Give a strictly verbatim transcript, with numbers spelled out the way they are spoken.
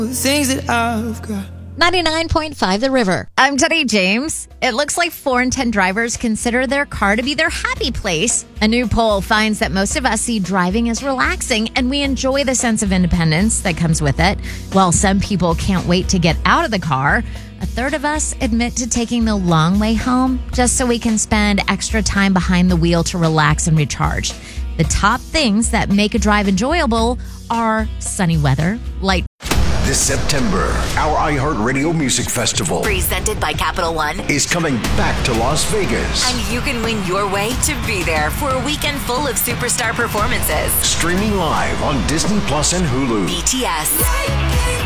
The things that I've got. ninety-nine point five The River. I'm Teddy James. It looks like four in ten drivers consider their car to be their happy place. A new poll finds that most of us see driving as relaxing, and we enjoy the sense of independence that comes with it. While some people can't wait to get out of the car, a third of us admit to taking the long way home just so we can spend extra time behind the wheel to relax and recharge. The top things that make a drive enjoyable are sunny weather, light. This September, our iHeartRadio Music Festival, presented by Capital One, is coming back to Las Vegas. And you can win your way to be there for a weekend full of superstar performances. Streaming live on Disney Plus and Hulu. B T S,